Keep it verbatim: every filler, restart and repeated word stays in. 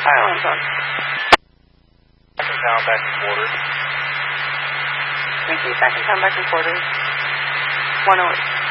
Islands on. Second town back in quarters. Thank you. Second town back in quarters. one oh eight.